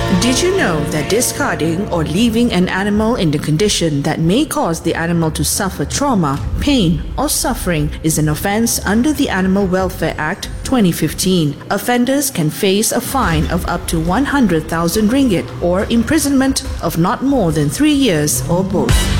Did you know that discarding or leaving an animal in the condition that may cause the animal to suffer trauma, pain, or suffering is an offense under the Animal Welfare Act 2015? Offenders can face a fine of up to 100,000 ringgit or imprisonment of not more than 3 years or both.